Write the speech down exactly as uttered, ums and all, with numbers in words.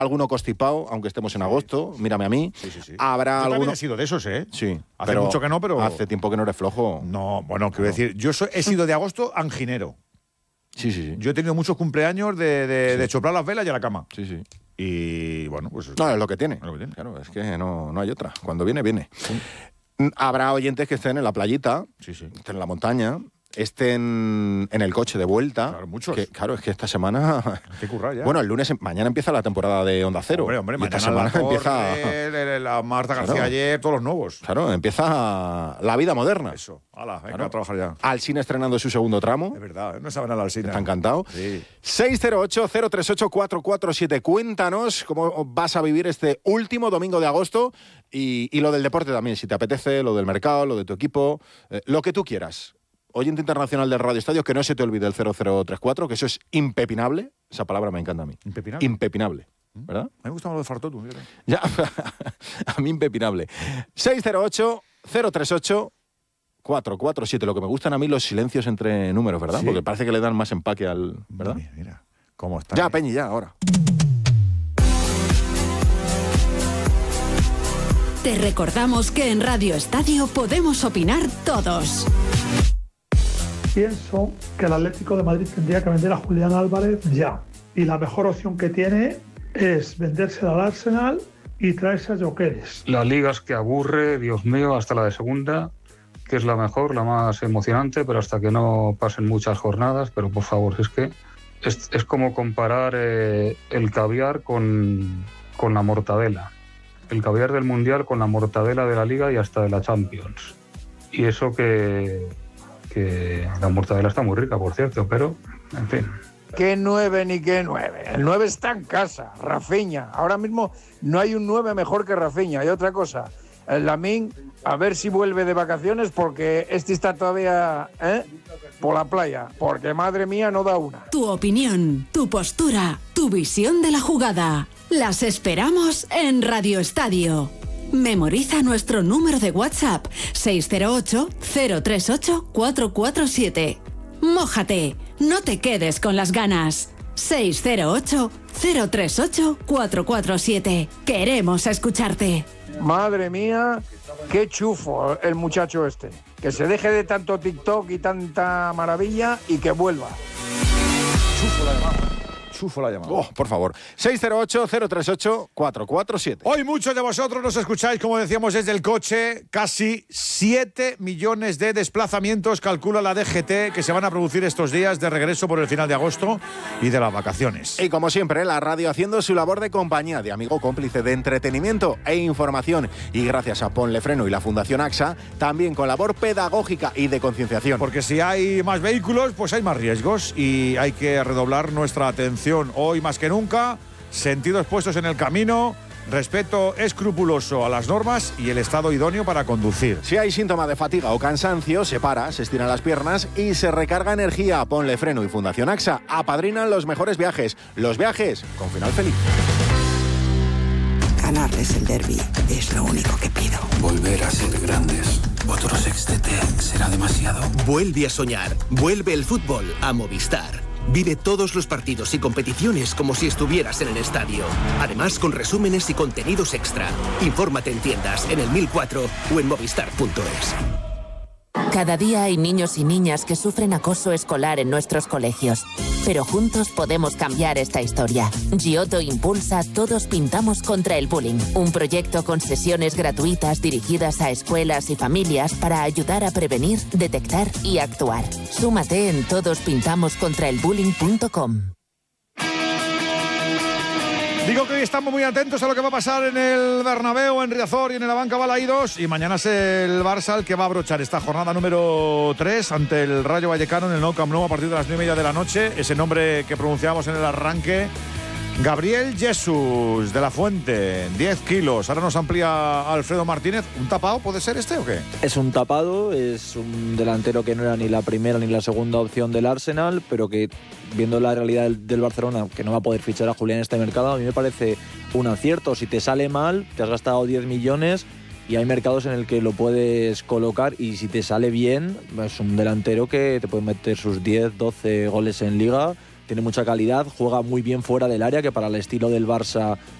alguno constipado, aunque estemos en agosto, sí, mírame a mí. Sí, sí, sí. Habrá yo alguno... también he sido de esos, ¿eh? Sí. Hace mucho que no, pero... Hace tiempo que no eres flojo. No, bueno, quiero no. decir, yo soy, he sido de agosto anginero. Sí, sí, sí. Yo he tenido muchos cumpleaños de, de, sí. de soplar las velas y a la cama. Sí, sí. Y bueno, pues... No, es lo que tiene. Es lo que tiene. Claro, es que no, no hay otra. Cuando viene, viene. Sí. Habrá oyentes que estén en la playita, sí, sí. estén en la montaña, estén en el coche de vuelta. Claro, muchos. Que, claro, es que esta semana... Hay que currar ya. Bueno, el lunes, mañana empieza la temporada de Onda Cero. Hombre, hombre, y mañana esta semana la Torre, empieza... la Marta García claro. ayer, todos los nuevos. Claro, empieza la vida moderna. Eso, hala, venga claro. a trabajar ya. Alsina estrenando su segundo tramo. Es verdad, no saben nada Alsina. Está encantado. Sí. seis cero ocho, cero tres ocho, cuatro cuatro siete. Cuéntanos cómo vas a vivir este último domingo de agosto y, y lo del deporte también, si te apetece, lo del mercado, lo de tu equipo, eh, lo que tú quieras. Oyente internacional del Radio Estadio, que no se te olvide el cero cero tres cuatro, que eso es impepinable. Esa palabra me encanta a mí. ¿Impepinable? Impepinable, ¿verdad? A mí me gusta más lo de Fartotu. Fíjate. Ya, a mí impepinable. seis cero ocho, cero tres ocho, cuatro cuatro siete. Lo que me gustan a mí los silencios entre números, ¿verdad? Sí. Porque parece que le dan más empaque al... ¿verdad? Mira, mira cómo está. Ya, Peñi, ya, ahora. Te recordamos que en Radio Estadio podemos opinar todos. Pienso que el Atlético de Madrid tendría que vender a Julián Álvarez ya. Y la mejor opción que tiene es vendérsela al Arsenal y traerse a Gyökeres. La liga es que aburre, Dios mío, hasta la de segunda, que es la mejor, la más emocionante, pero hasta que no pasen muchas jornadas. Pero por favor, es que es, es como comparar eh, el caviar con, con la mortadela. El caviar del Mundial con la mortadela de la Liga y hasta de la Champions. Y eso que... que la mortadela está muy rica, por cierto, pero, en fin. ¿Qué nueve ni qué nueve? El nueve está en casa, Rafinha. Ahora mismo no hay un nueve mejor que Rafinha. Y otra cosa, el Lamine, a ver si vuelve de vacaciones porque este está todavía ¿eh? por la playa. Porque, madre mía, no da una. Tu opinión, tu postura, tu visión de la jugada. Las esperamos en Radio Estadio. Memoriza nuestro número de WhatsApp seis cero ocho, cero tres ocho, cuatro cuatro siete. Mójate, no te quedes con las ganas. seis cero ocho, cero tres ocho, cuatro cuatro siete. Queremos escucharte. Madre mía, qué chufo el muchacho este. Que se deje de tanto TikTok y tanta maravilla y que vuelva. Chufo la llamada. Chufo la llamada. Oh, por favor. seis cero ocho, cero tres ocho, cuatro cuatro siete. Hoy muchos de vosotros nos escucháis, como decíamos, desde el coche. Casi siete millones de desplazamientos calcula la D G T que se van a producir estos días de regreso por el final de agosto y de las vacaciones. Y como siempre, la radio haciendo su labor de compañía, de amigo cómplice, de entretenimiento e información. Y gracias a Ponle Freno y la Fundación AXA, también con labor pedagógica y de concienciación. Porque si hay más vehículos, pues hay más riesgos y hay que redoblar nuestra atención. Hoy más que nunca, sentidos puestos en el camino, respeto escrupuloso a las normas y el estado idóneo para conducir. Si hay síntoma de fatiga o cansancio, se para, se estiran las piernas y se recarga energía. Ponle Freno y Fundación AXA apadrinan los mejores viajes. Los viajes con final feliz. Ganarles el derbi es lo único que pido. Volver a ser grandes. Otro sextete será demasiado. Vuelve a soñar. Vuelve el fútbol a Movistar. Vive todos los partidos y competiciones como si estuvieras en el estadio. Además, con resúmenes y contenidos extra. Infórmate en tiendas, en el mil cuatro o en movistar punto es. Cada día hay niños y niñas que sufren acoso escolar en nuestros colegios. Pero juntos podemos cambiar esta historia. Giotto impulsa Todos Pintamos contra el Bullying, un proyecto con sesiones gratuitas dirigidas a escuelas y familias para ayudar a prevenir, detectar y actuar. Súmate en todos pintamos contra el bullying punto com. Digo que hoy estamos muy atentos a lo que va a pasar en el Bernabéu, en Riazor y en el Abanca Balaídos. Y mañana es el Barça el que va a abrochar esta jornada número tres ante el Rayo Vallecano en el Nou Camp Nou a partir de las nueve y media de la noche. Ese nombre que pronunciamos en el arranque. Gabriel Jesús de la Fuente, diez kilos. Ahora nos amplía Alfredo Martínez. ¿Un tapado puede ser este o qué? Es un tapado, es un delantero que no era ni la primera ni la segunda opción del Arsenal, pero que, viendo la realidad del, del Barcelona, que no va a poder fichar a Julián en este mercado, a mí me parece un acierto. Si te sale mal, te has gastado diez millones y hay mercados en el que lo puedes colocar, y si te sale bien, es un delantero que te puede meter sus diez, doce goles en Liga. tiene mucha calidad, juega muy bien fuera del área, que para el estilo del Barça